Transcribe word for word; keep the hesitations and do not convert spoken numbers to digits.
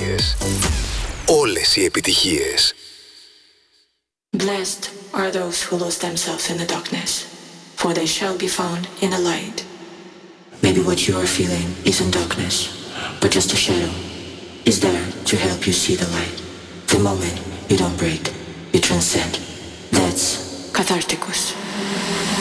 επιτυχίες. Όλες οι επιτυχίες. Blessed are those who lose themselves in the darkness, for they shall be found in the light. Maybe what you are feeling isn't darkness, but just a shadow is there to help you see the light. The moment you don't break, you transcend. That's Catharticus.